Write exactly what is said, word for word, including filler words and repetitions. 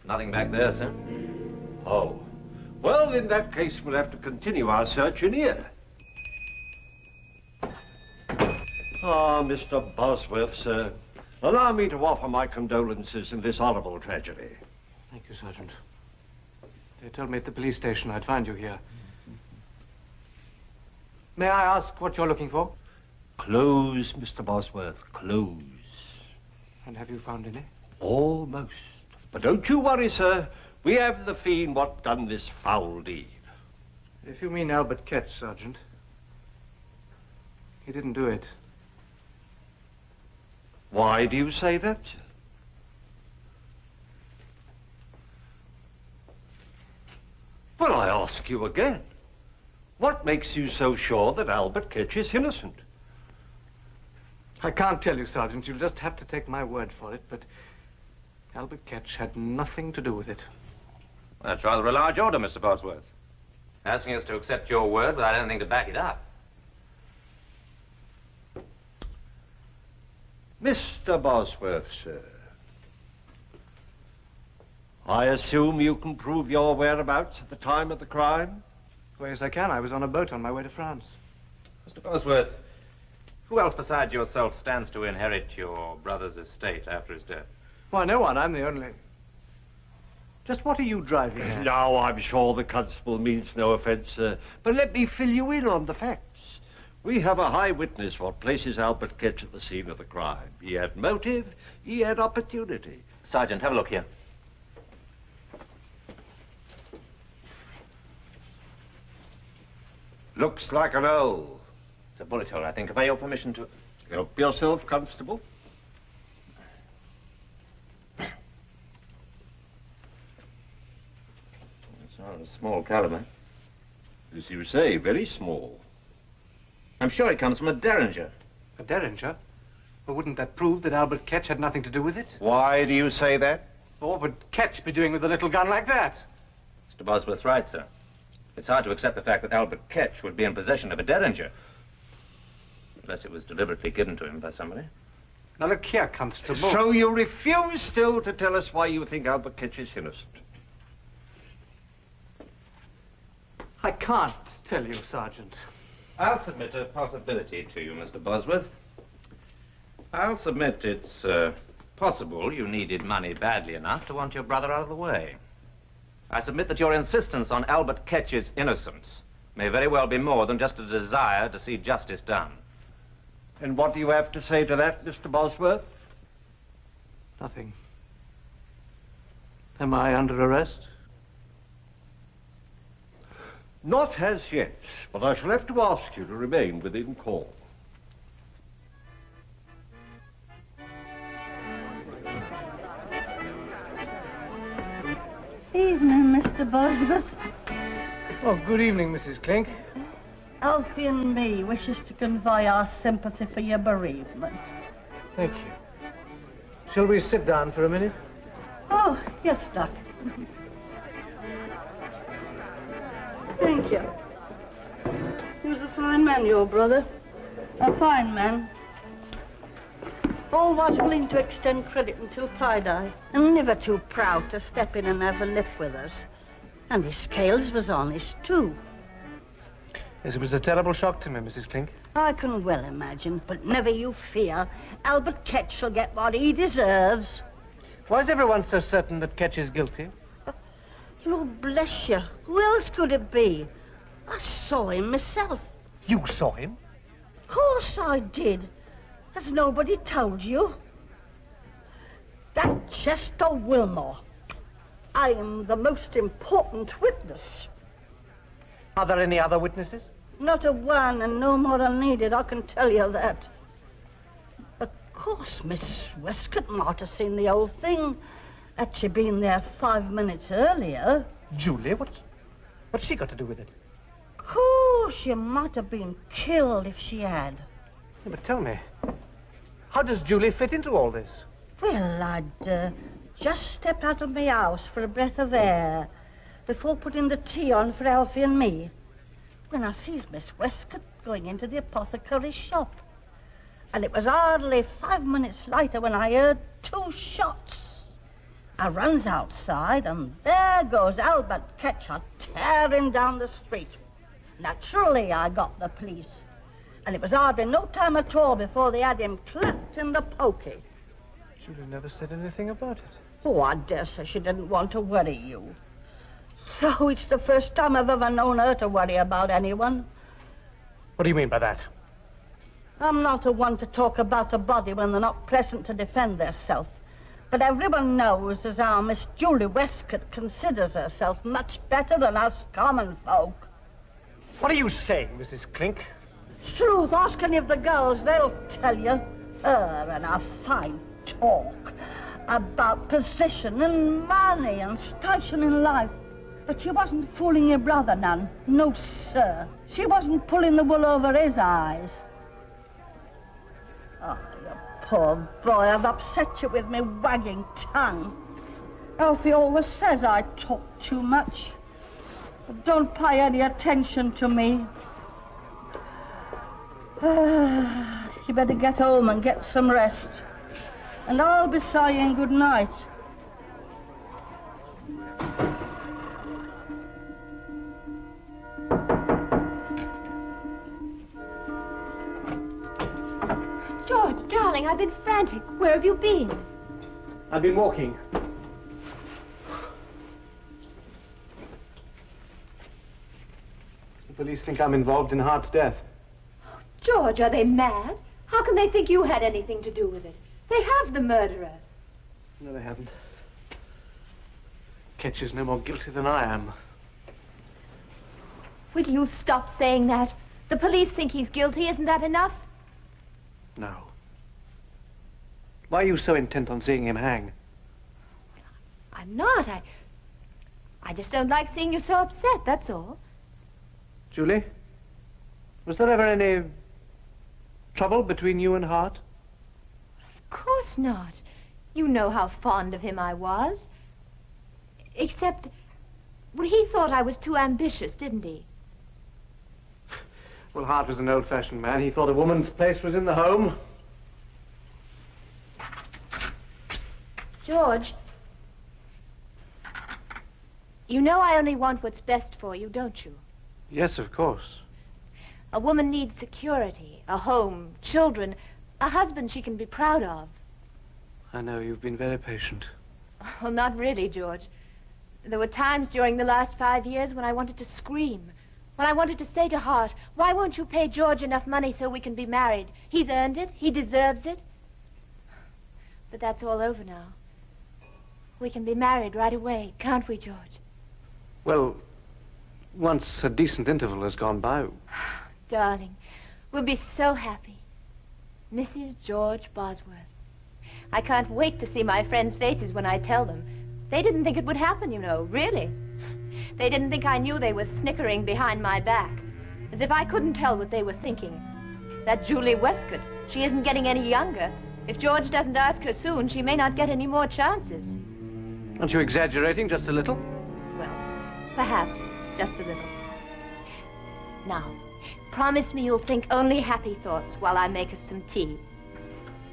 Nothing back there, sir. Oh. Well, in that case, we'll have to continue our search in here. Ah, Mister Bosworth, sir. Allow me to offer my condolences in this horrible tragedy. Thank you, Sergeant. They told me at the police station I'd find you here. May I ask what you're looking for? Clothes, Mister Bosworth, clothes. And have you found any? Almost. But don't you worry, sir. We have the fiend what done this foul deed. If you mean Albert Ketch, Sergeant, he didn't do it. Why do you say that, sir? Well, I ask you again. What makes you so sure that Albert Ketch is innocent? I can't tell you, Sergeant. You'll just have to take my word for it, but Albert Ketch had nothing to do with it. That's rather a large order, Mister Bosworth. Asking us to accept your word without anything to back it up. Mister Bosworth, sir. I assume you can prove your whereabouts at the time of the crime? As way as I can. I was on a boat on my way to France. Mister Bosworth, who else besides yourself stands to inherit your brother's estate after his death? Why, no one. I'm the only... Just what are you driving at? Now, I'm sure the constable means no offense, sir, but let me fill you in on the facts. We have a high witness what places Albert Ketch at the scene of the crime. He had motive, he had opportunity. Sergeant, have a look here. Looks like an O. It's a bullet hole, I think. Have I your permission to... Help yourself, Constable. It's not a small caliber. As you say, very small. I'm sure it comes from a Derringer. A Derringer? Well, wouldn't that prove that Albert Ketch had nothing to do with it? Why do you say that? What would Ketch be doing with a little gun like that? Mister Bosworth's right, sir. It's hard to accept the fact that Albert Ketch would be in possession of a Derringer. Unless it was deliberately given to him by somebody. Now, look here, Constable. So you refuse still to tell us why you think Albert Ketch is innocent? I can't tell you, Sergeant. I'll submit a possibility to you, Mister Bosworth. I'll submit it's uh, possible you needed money badly enough to want your brother out of the way. I submit that your insistence on Albert Ketch's innocence may very well be more than just a desire to see justice done. And what do you have to say to that, Mister Bosworth? Nothing. Am I under arrest? Not as yet, but I shall have to ask you to remain within call. Evening, Mister Bosworth. Oh, good evening, Missus Clink. Alfie and me wishes to convey our sympathy for your bereavement. Thank you. Shall we sit down for a minute? Oh, yes, Doc. Thank you. He was a fine man, your brother. A fine man. Always willing to extend credit until pie die, and never too proud to step in and have a lift with us. And his scales was honest, too. Yes, it was a terrible shock to me, Missus Clink. I can well imagine, but never you fear. Albert Ketch shall get what he deserves. Why is everyone so certain that Ketch is guilty? Lord bless you. Who else could it be? I saw him myself. You saw him? Of course I did. Has nobody told you? That Chester Wilmore. I am the most important witness. Are there any other witnesses? Not a one, and no more are needed, I can tell you that. Of course, Miss Westcott might have seen the whole thing. Had she been there five minutes earlier. Julie? What, what's she got to do with it? Of course, she might have been killed if she had. Yeah, but tell me, how does Julie fit into all this? Well, I'd uh, just stepped out of my house for a breath of air before putting the tea on for Alfie and me, when I sees Miss Westcott going into the apothecary's shop. And it was hardly five minutes later when I heard two shots. I runs outside, and there goes Albert Ketch tearing down the street. Naturally, I got the police. And it was hardly no time at all before they had him clapped in the pokey. Julie never said anything about it. Oh, I dare say she didn't want to worry you. So it's the first time I've ever known her to worry about anyone. What do you mean by that? I'm not the one to talk about a body when they're not present to defend themselves. But everyone knows as how Miss Julie Westcott considers herself much better than us common folk. What are you saying, Missus Clink? Truth, ask any of the girls, they'll tell you. Her and her fine talk about position and money and station in life. But she wasn't fooling your brother none. No, sir. She wasn't pulling the wool over his eyes. Oh, you poor boy, I've upset you with me wagging tongue. Alfie always says I talk too much. But don't pay any attention to me. You better get home and get some rest. And I'll be saying good night. George, darling, I've been frantic. Where have you been? I've been walking. The police think I'm involved in Hart's death. George, are they mad? How can they think you had anything to do with it? They have the murderer. No, they haven't. Ketch is no more guilty than I am. Will you stop saying that? The police think he's guilty. Isn't that enough? No. Why are you so intent on seeing him hang? I'm not. I... I just don't like seeing you so upset, that's all. Julie? Was there ever any trouble between you and Hart? Of course not. You know how fond of him I was. Except, well, he thought I was too ambitious, didn't he? Well, Hart was an old-fashioned man. He thought a woman's place was in the home. George, you know I only want what's best for you, don't you? Yes, of course. A woman needs security, a home, children, a husband she can be proud of. I know, you've been very patient. Well, not really, George. There were times during the last five years when I wanted to scream. When I wanted to say to Hart, why won't you pay George enough money so we can be married? He's earned it. He deserves it. But that's all over now. We can be married right away, can't we, George? Well, once a decent interval has gone by. Darling, we'll be so happy. Missus George Bosworth. I can't wait to see my friends' faces when I tell them. They didn't think it would happen, you know, really. They didn't think I knew they were snickering behind my back. As if I couldn't tell what they were thinking. That Julie Westcott, she isn't getting any younger. If George doesn't ask her soon, she may not get any more chances. Aren't you exaggerating just a little? Well, perhaps, just a little. Now, promise me you'll think only happy thoughts while I make us some tea.